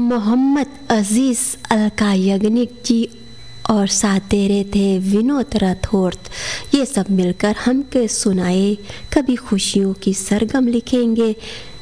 मोहम्मद अजीज़ अलका याग्निक जी और साथ दे रहे थे विनोद राठौर। ये सब मिलकर हमके सुनाए कभी खुशियों की सरगम लिखेंगे।